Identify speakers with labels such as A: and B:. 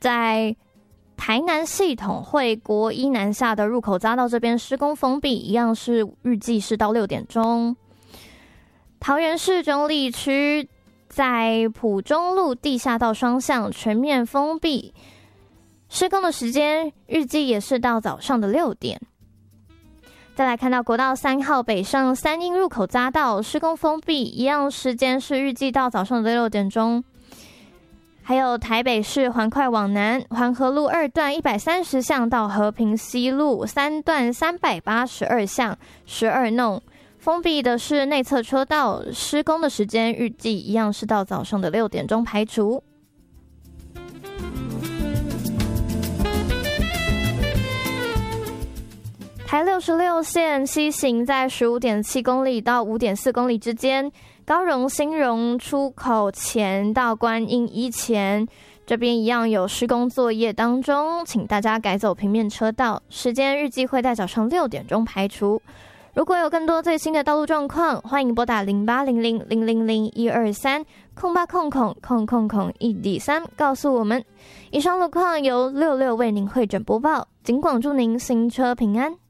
A: 在台南系统会国一南下的入口匝道这边施工封闭，一样是预计是到6点钟。桃园市中坜区在埔中路地下道双向全面封闭，施工的时间预计也是到早上的6点。再来看到国道3号北上三鶯入口匝道施工封闭，一样时间是预计到早上的6点钟。还有台北市环快往南环河路2段130巷到和平西路3段382巷12弄，封闭的是内侧车道，施工的时间预计一样是到早上的6点钟排除。台66线西行在 15.7 公里到 5.4 公里之间，高荣新荣出口前到观音一前，这边一样有施工作业当中，请大家改走平面车道，时间预计会在早上6点钟排除。如果有更多最新的道路状况，欢迎拨打08000001230800000103告诉我们。以上路况由66为您汇整播报，尽管祝您行车平安。